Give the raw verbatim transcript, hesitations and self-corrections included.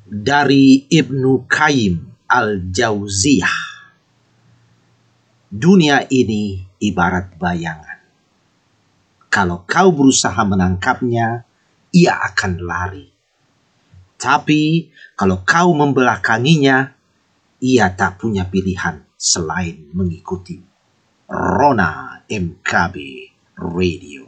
Dari Ibnu Qayyim al-Jauziyah. Dunia ini ibarat bayangan. Kalau kau berusaha menangkapnya, ia akan lari. Tapi kalau kau membelakanginya, ia tak punya pilihan selain mengikuti. Rona M K B Radio.